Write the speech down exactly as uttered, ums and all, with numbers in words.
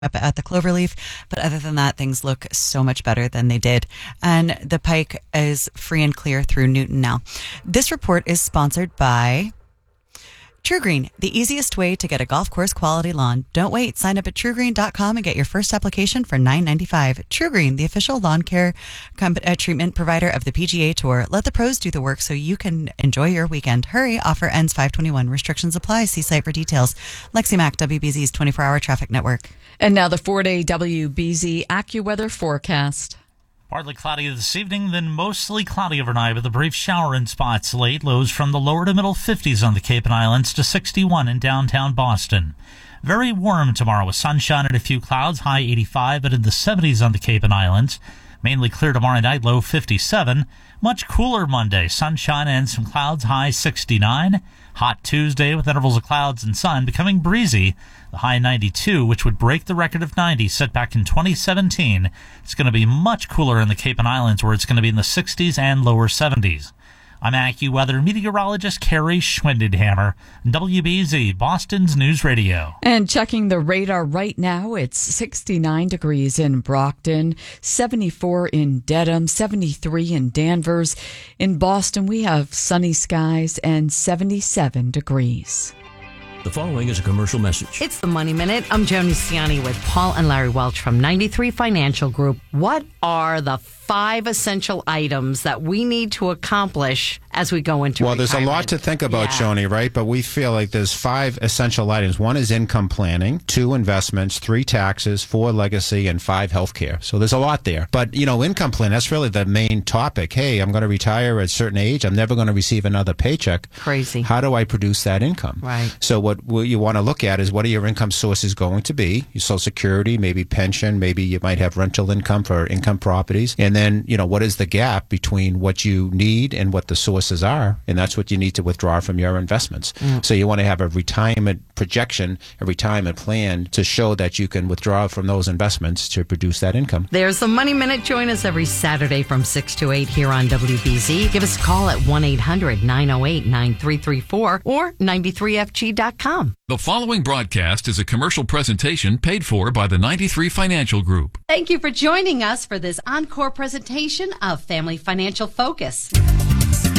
up at the Cloverleaf, but other than that, things look so much better than they did. And the Pike is free and clear through Newton now. This report is sponsored by TruGreen, the easiest way to get a golf course quality lawn. Don't wait. Sign up at true green dot com and get your first application for nine ninety-five. TruGreen, the official lawn care com- uh, treatment provider of the P G A Tour. Let the pros do the work so you can enjoy your weekend. Hurry. Offer ends five twenty-one. Restrictions apply. See site for details. Lexi Mack, W B Z's twenty-four hour traffic network. And now the four-day W B Z AccuWeather forecast. Partly cloudy this evening, then mostly cloudy overnight with a brief shower in spots late. Lows from the lower to middle fifties on the Cape and Islands to sixty-one in downtown Boston. Very warm tomorrow with sunshine and a few clouds, high eighty-five, but in the seventies on the Cape and Islands. Mainly clear tomorrow night, low fifty-seven. Much cooler Monday, sunshine and some clouds, high sixty-nine. Hot Tuesday with intervals of clouds and sun, becoming breezy. The high ninety-two, which would break the record of ninety set back in twenty seventeen. It's going to be much cooler in the Cape and Islands, where it's going to be in the sixties and lower seventies. I'm AccuWeather meteorologist Carrie Schwindenhammer, W B Z, Boston's News Radio. And checking the radar right now, it's sixty-nine degrees in Brockton, seventy-four in Dedham, seventy-three in Danvers. In Boston, we have sunny skies and seventy-seven degrees. The following is a commercial message. It's the Money Minute. I'm Joni Ciani with Paul and Larry Welch from ninety-three Financial Group. What are the five essential items that we need to accomplish as we go into Well, retirement? there's a lot to think about, yeah. Joni, right? But we feel like there's five essential items. One is income planning, two investments, three taxes, four legacy, and five healthcare. So there's a lot there. But, you know, income plan, that's really the main topic. Hey, I'm going to retire at a certain age. I'm never going to receive another paycheck. Crazy. How do I produce that income? Right. So what, what you want to look at is what are your income sources going to be? Your Social Security, maybe pension, maybe you might have rental income for income properties. And then, you know, what is the gap between what you need and what the sources are? And that's what you need to withdraw from your investments. Mm. So you want to have a retirement projection, a retirement plan to show that you can withdraw from those investments to produce that income. There's the Money Minute. Join us every Saturday from six to eight here on W B Z. Give us a call at one eight hundred nine oh eight nine three three four or ninety-three F G dot com. The following broadcast is a commercial presentation paid for by the ninety-three Financial Group. Thank you for joining us for this encore presentation of Family Financial Focus.